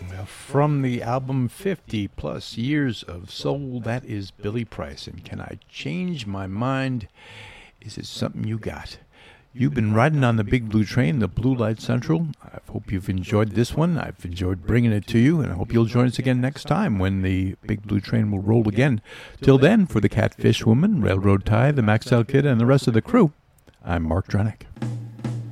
From the album 50 Plus Years of Soul, that is Billy Price. And Can I Change My Mind? Is it something you got? You've been riding on the Big Blue Train, the Blue Light Central. I hope you've enjoyed this one. I've enjoyed bringing it to you, and I hope you'll join us again next time when the Big Blue Train will roll again. Till then, for the Catfish Woman, Railroad Tie, the Maxell Kid, and the rest of the crew, I'm Mark Dronick.